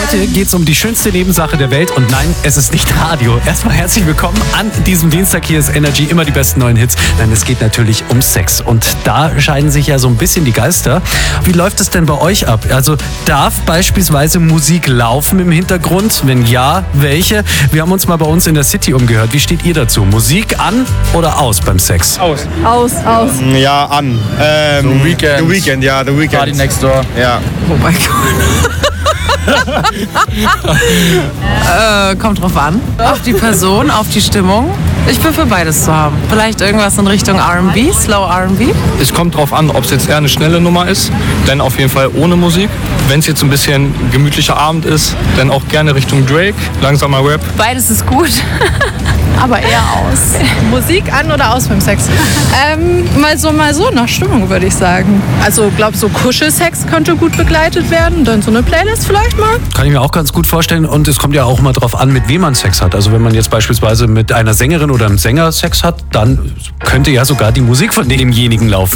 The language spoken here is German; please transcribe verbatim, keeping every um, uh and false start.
Heute geht es um die schönste Nebensache der Welt und nein, es ist nicht Radio. Erstmal herzlich willkommen an diesem Dienstag. Hier ist Energy, immer die besten neuen Hits. Nein, es geht natürlich um Sex und da scheiden sich ja so ein bisschen die Geister. Wie läuft es denn bei euch ab? Also darf beispielsweise Musik laufen im Hintergrund? Wenn ja, welche? Wir haben uns mal bei uns in der City umgehört. Wie steht ihr dazu? Musik an oder aus beim Sex? Aus. Aus, aus. Ja, an. Ähm, So Weekend. The Weekend, ja, The Weekend. Party Next Door. Ja. Oh mein Gott. äh, kommt drauf an. Auf die Person, auf die Stimmung. Ich bin für beides zu haben. Vielleicht irgendwas in Richtung R and B, Slow R and B. Es kommt drauf an, ob es jetzt eher eine schnelle Nummer ist, dann auf jeden Fall ohne Musik. Wenn es jetzt ein bisschen gemütlicher Abend ist, dann auch gerne Richtung Drake, langsamer Rap. Beides ist gut. Aber eher aus. Musik an oder aus beim Sex? Ähm, mal so, mal so, nach Stimmung würde ich sagen. Also, glaube so Kuschelsex könnte gut begleitet werden. Dann so eine Playlist vielleicht mal. Kann ich mir auch ganz gut vorstellen und es kommt ja auch mal drauf an, mit wem man Sex hat. Also wenn man jetzt beispielsweise mit einer Sängerin oder einem Sänger Sex hat, dann könnte ja sogar die Musik von demjenigen laufen.